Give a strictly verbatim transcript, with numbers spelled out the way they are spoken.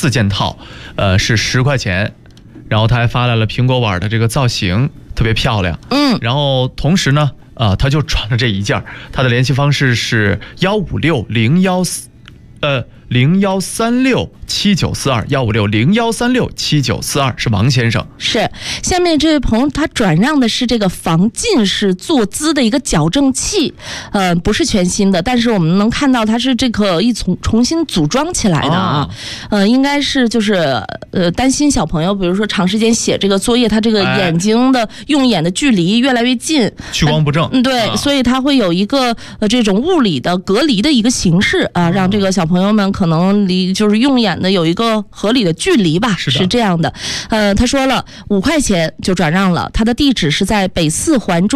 四件套，呃，是十块钱。然后他还发来了苹果碗的这个造型，特别漂亮。 嗯， 然后同时呢，呃，他就转了这一件，他的联系方式是幺五六零幺四，呃。零幺三六七九四二幺五六零幺三六七九四二是王先生。 是，下面这位朋友他转让的是这个防近视坐姿的一个矫正器，呃，不是全新的，但是我们能看到它是这个一重重新组装起来的啊，哦、呃，应该是就是呃担心小朋友，比如说长时间写这个作业，他这个眼睛的、哎、用眼的距离越来越近， 屈光不正， 嗯，对，啊、所以它会有一个呃这种物理的隔离的一个形式啊，让这个小朋友们可能离就是用眼的有一个合理的距离吧，是, 是这样的。呃，他说了五块钱就转让了，他的地址是在北四环中。